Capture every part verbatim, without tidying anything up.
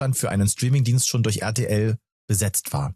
für einen Streamingdienst schon durch R T L besetzt war.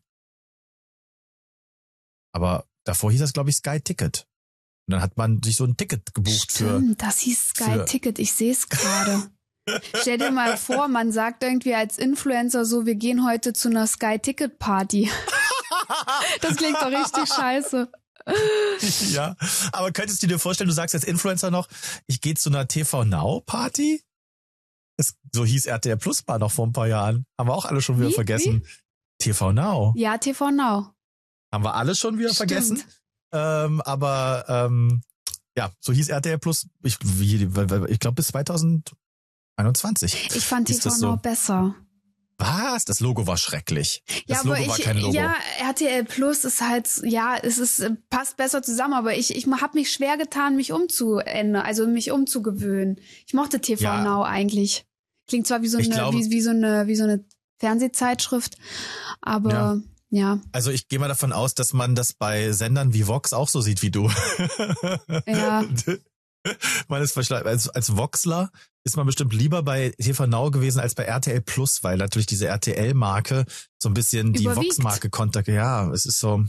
Aber davor hieß das, glaube ich, Sky Ticket. Und dann hat man sich so ein Ticket gebucht. Stimmt, für. Das hieß Sky für, Ticket, ich sehe es gerade. Stell dir mal vor, man sagt irgendwie als Influencer so, wir gehen heute zu einer Sky Ticket Party. Das klingt doch richtig scheiße. Ja, aber könntest du dir vorstellen, du sagst als Influencer noch, ich gehe zu einer T V Now Party? Das, so hieß R T L Plus mal noch vor ein paar Jahren. Haben wir auch alle schon wieder Wie? vergessen. Wie? T V Now. Ja, T V Now. Haben wir alle schon wieder Stimmt. vergessen. Ähm, aber ähm, ja, so hieß R T L Plus, ich, ich glaube bis zweitausendeinundzwanzig. Ich fand T V Now so. besser. Was? Das Logo war schrecklich. Das Ja, Logo aber ich, war kein Logo. ja, R T L Plus ist halt, ja, es ist, passt besser zusammen, aber ich, ich habe mich schwer getan, mich umzuändern, also mich umzugewöhnen. Ich mochte T V Ja. Now eigentlich. Klingt zwar wie so Ich eine, glaube- wie, wie so eine, wie so eine Fernsehzeitschrift, aber Ja. ja, Also ich gehe mal davon aus, dass man das bei Sendern wie Vox auch so sieht wie du. ja. Man ist verschle- als, als Voxler ist man bestimmt lieber bei T V Now gewesen als bei R T L Plus, weil natürlich diese R T L-Marke so ein bisschen die Überwiegt. Vox-Marke kontakte. Ja, es ist so.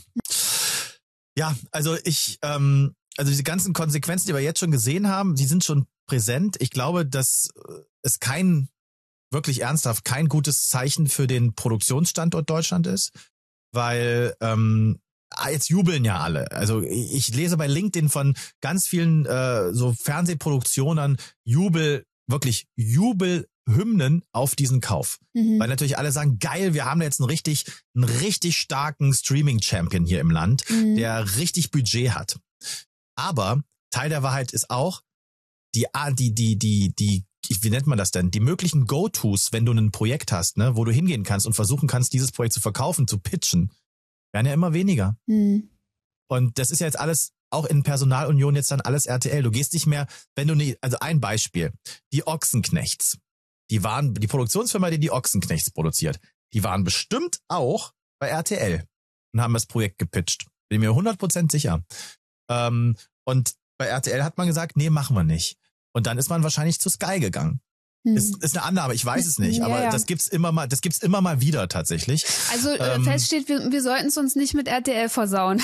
Ja, also ich, ähm, also diese ganzen Konsequenzen, die wir jetzt schon gesehen haben, die sind schon präsent. Ich glaube, dass es kein, wirklich ernsthaft, kein gutes Zeichen für den Produktionsstandort Deutschland ist, weil ähm, Ah, jetzt jubeln ja alle. Also ich lese bei LinkedIn von ganz vielen äh, so Fernsehproduktionen Jubel, wirklich Jubelhymnen auf diesen Kauf. Mhm. Weil natürlich alle sagen, geil, wir haben jetzt einen richtig, einen richtig starken Streaming-Champion hier im Land, Mhm. der richtig Budget hat. Aber Teil der Wahrheit ist auch, die, die, die, die, die, wie nennt man das denn? Die möglichen Go-Tos, wenn du ein Projekt hast, ne, wo du hingehen kannst und versuchen kannst, dieses Projekt zu verkaufen, zu pitchen, werden ja immer weniger. Mhm. Und das ist ja jetzt alles, auch in Personalunion jetzt dann alles R T L. Du gehst nicht mehr, wenn du nie, also ein Beispiel, die Ochsenknechts, die waren, die Produktionsfirma, die die Ochsenknechts produziert, die waren bestimmt auch bei R T L und haben das Projekt gepitcht. Bin mir hundert Prozent sicher. Ähm, und bei R T L hat man gesagt, nee, machen wir nicht. Und dann ist man wahrscheinlich zu Sky gegangen. Mhm. Ist, ist eine Annahme, ich weiß es nicht, Ja, aber ja. das gibt's immer mal, das gibt's immer mal wieder tatsächlich. Also äh, Ähm, fest steht, wir, wir sollten es uns nicht mit R T L versauen.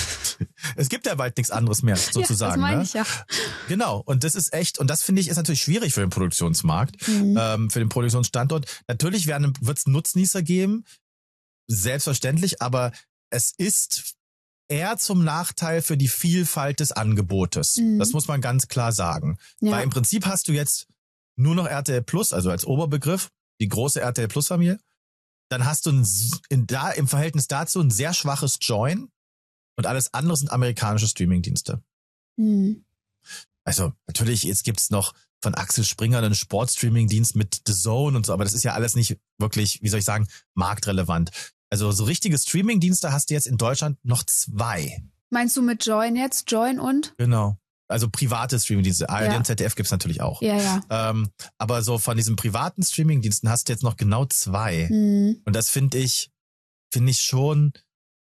Es gibt ja bald nichts anderes mehr, sozusagen. Ja, das meine ne? ich ja. Genau, und das ist echt, und das finde ich ist natürlich schwierig für den Produktionsmarkt, Mhm. ähm, für den Produktionsstandort. Natürlich wird es Nutznießer geben, selbstverständlich, aber es ist eher zum Nachteil für die Vielfalt des Angebotes. Mhm. Das muss man ganz klar sagen. Ja. Weil im Prinzip hast du jetzt nur noch R T L Plus, also als Oberbegriff, die große R T L Plus Familie. Dann hast du ein, in, da, im Verhältnis dazu ein sehr schwaches Join und alles andere sind amerikanische Streamingdienste. Mhm. Also natürlich, jetzt gibt's noch von Axel Springer einen Sportstreaming-Dienst mit The Zone und so, aber das ist ja alles nicht wirklich, wie soll ich sagen, marktrelevant. Also so richtige Streaming-Dienste hast du jetzt in Deutschland noch zwei. Meinst du mit Join jetzt? Join und? Genau. Also private Streaming-Dienste. A R D Ja. und Z D F gibt's natürlich auch. Ja, ja. Ähm, aber so von diesen privaten Streaming-Diensten hast du jetzt noch genau zwei. Mhm. Und das finde ich, finde ich schon,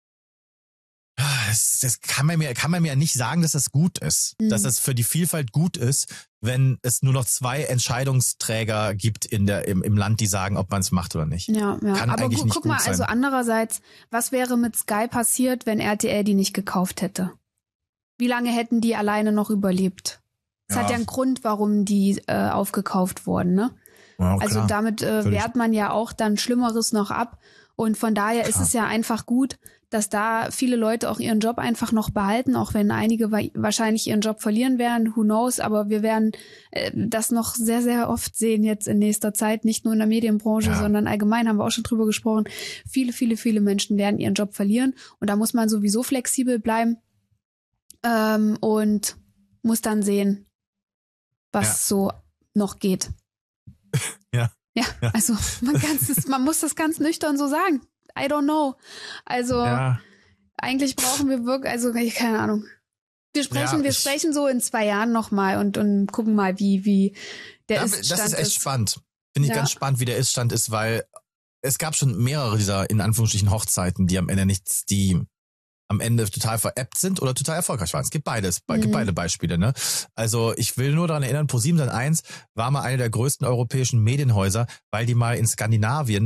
das, das kann man mir, kann man mir nicht sagen, dass das gut ist. Mhm. Dass das für die Vielfalt gut ist, wenn es nur noch zwei Entscheidungsträger gibt in der, im, im Land, die sagen, ob man es macht oder nicht. Ja, ja. Kann Aber eigentlich gu nicht guck gut mal, sein. also andererseits, was wäre mit Sky passiert, wenn R T L die nicht gekauft hätte? Wie lange hätten die alleine noch überlebt? Es Ja. hat ja einen Grund, warum die äh, aufgekauft wurden, ne? Ja, Also klar. damit äh, Völlig. wehrt man ja auch dann Schlimmeres noch ab. Und von daher ist Klar. es ja einfach gut, dass da viele Leute auch ihren Job einfach noch behalten, auch wenn einige wa wahrscheinlich ihren Job verlieren werden, who knows, aber wir werden äh, das noch sehr, sehr oft sehen jetzt in nächster Zeit, nicht nur in der Medienbranche, Ja. sondern allgemein haben wir auch schon drüber gesprochen. Viele, viele, viele Menschen werden ihren Job verlieren und da muss man sowieso flexibel bleiben ähm, und muss dann sehen, was Ja. so noch geht. Ja. Ja, Ja. also man, kann's das, man muss das ganz nüchtern so sagen. I don't know. Also Ja. eigentlich brauchen wir wirklich, also keine Ahnung. Wir sprechen, Ja, wir ich- sprechen so in zwei Jahren nochmal und, und gucken mal, wie, wie der Ja, Ist-Stand das ist echt ist. spannend. Finde ich Ja. ganz spannend, wie der Ist-Stand ist, weil es gab schon mehrere dieser, in Anführungsstrichen, Hochzeiten, die am Ende nichts, die am Ende total veräppt sind oder total erfolgreich waren. Es gibt beides, es gibt Mhm. beide Beispiele, ne? Also ich will nur daran erinnern, ProSieben Sat eins war mal eine der größten europäischen Medienhäuser, weil die mal in Skandinavien